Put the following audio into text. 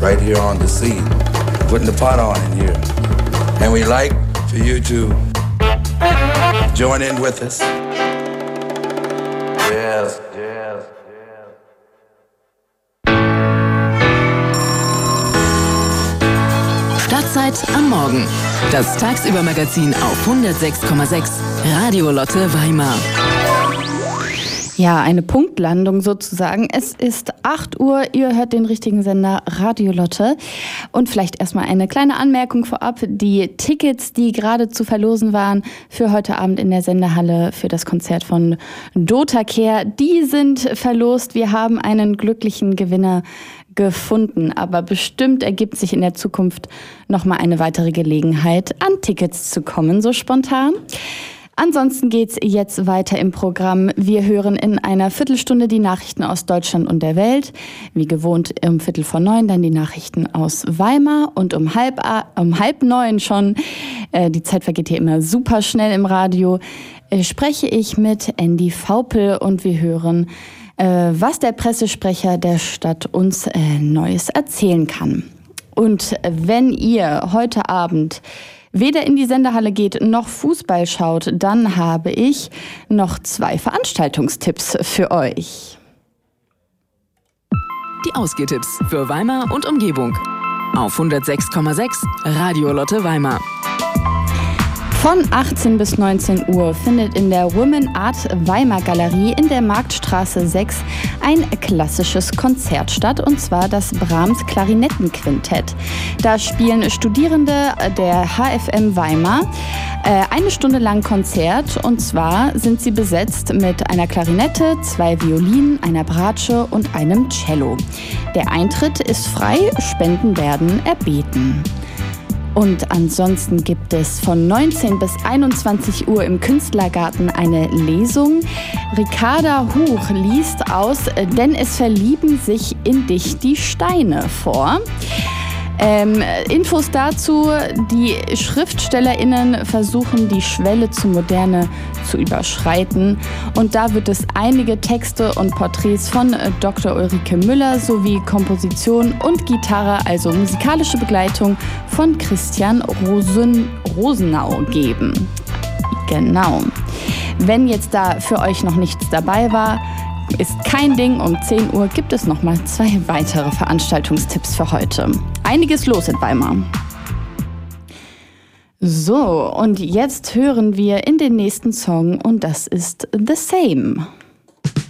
right here on the scene, putting the pot on in here. And we like for you to join in with us. Yes, yes, yes. Stadtzeit am Morgen. Das Tagsübermagazin auf 106,6 Radio Lotte Weimar. Ja, eine Punktlandung sozusagen. Es ist 8 Uhr, ihr hört den richtigen Sender Radio Lotte. Und vielleicht erstmal eine kleine Anmerkung vorab. Die Tickets, die gerade zu verlosen waren für heute Abend in der Sendehalle für das Konzert von Dota Kehr, die sind verlost. Wir haben einen glücklichen Gewinner gefunden, aber bestimmt ergibt sich in der Zukunft nochmal eine weitere Gelegenheit, an Tickets zu kommen, so spontan. Ansonsten geht's jetzt weiter im Programm. Wir hören in einer Viertelstunde die Nachrichten aus Deutschland und der Welt. Wie gewohnt um 8:45 dann die Nachrichten aus Weimar und um halb 9 schon, die Zeit vergeht hier immer super schnell im Radio, spreche ich mit Andy Vaupel und wir hören, was der Pressesprecher der Stadt uns Neues erzählen kann. Und wenn ihr heute Abend weder in die Sendehalle geht noch Fußball schaut, dann habe ich noch 2 Veranstaltungstipps für euch. Die Ausgehtipps für Weimar und Umgebung auf 106,6 Radio Lotte Weimar. Von 18 bis 19 Uhr findet in der Women Art Weimar Galerie in der Marktstraße 6 ein klassisches Konzert statt, und zwar das Brahms Klarinettenquintett. Da spielen Studierende der HFM Weimar eine Stunde lang Konzert, und zwar sind sie besetzt mit einer Klarinette, 2 Violinen, einer Bratsche und einem Cello. Der Eintritt ist frei, Spenden werden erbeten. Und ansonsten gibt es von 19 bis 21 Uhr im Künstlergarten eine Lesung. Ricarda Huch liest aus Denn es verlieben sich in dich die Steine vor. Infos dazu: Die SchriftstellerInnen versuchen, die Schwelle zur Moderne zu überschreiten. Und da wird es einige Texte und Porträts von Dr. Ulrike Müller sowie Komposition und Gitarre, also musikalische Begleitung von Christian Rosenau geben. Genau. Wenn jetzt da für euch noch nichts dabei war, ist kein Ding. Um 10 Uhr gibt es nochmal 2 weitere Veranstaltungstipps für heute. Einiges los in Weimar. So, und jetzt hören wir in den nächsten Song, und das ist The Same.